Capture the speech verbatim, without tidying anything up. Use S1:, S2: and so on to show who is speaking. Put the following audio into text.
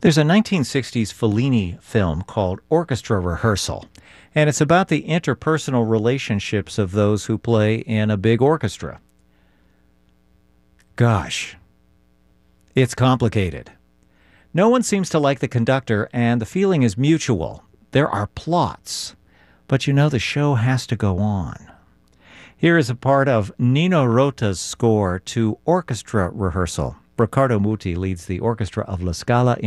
S1: There's a nineteen sixties Fellini film called Orchestra Rehearsal, and it's about the interpersonal relationships of those who play in a big orchestra. Gosh, it's complicated. No one seems to like the conductor, and the feeling is mutual. There are plots, but you know the show has to go on. Here is a part of Nino Rota's score to Orchestra Rehearsal. Riccardo Muti leads the orchestra of La Scala